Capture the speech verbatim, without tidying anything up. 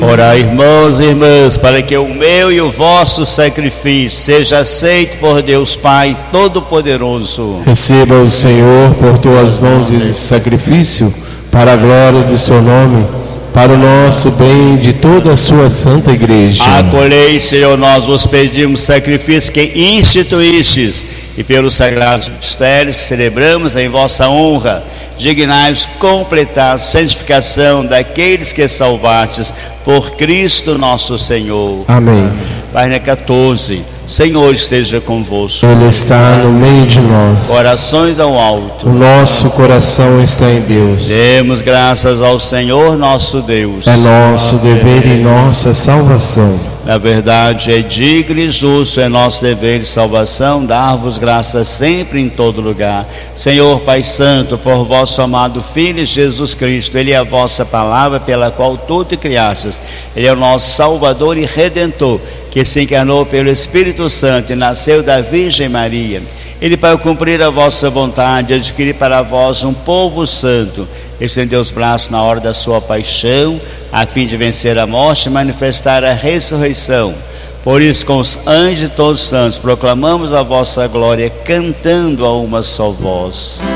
Ora, irmãos e irmãs, para que o meu e o vosso sacrifício seja aceito por Deus Pai Todo-Poderoso. Receba o Senhor por tuas mãos esse sacrifício, para a glória do seu nome, para o nosso bem de toda a sua santa igreja. Acolhei, Senhor, nós vos pedimos sacrifício que instituístes, e pelos sagrados mistérios que celebramos em vossa honra, dignai-vos completar a santificação daqueles que salvastes por Cristo nosso Senhor. Amém. Página quatorze. Senhor esteja convosco. Ele está no meio de nós. Corações ao alto. O nosso coração está em Deus. Demos graças ao Senhor nosso Deus. É nosso dever e nossa salvação. Na verdade, é digno e justo, é nosso dever e salvação, dar-vos graças sempre em todo lugar. Senhor Pai Santo, por vosso amado Filho Jesus Cristo, Ele é a vossa palavra pela qual tudo criastes. Ele é o nosso Salvador e Redentor, que se encarnou pelo Espírito Santo e nasceu da Virgem Maria. Ele, para cumprir a vossa vontade, adquirir para vós um povo santo, estendeu os braços na hora da sua paixão, a fim de vencer a morte e manifestar a ressurreição. Por isso, com os anjos e todos os santos, proclamamos a vossa glória, cantando a uma só voz.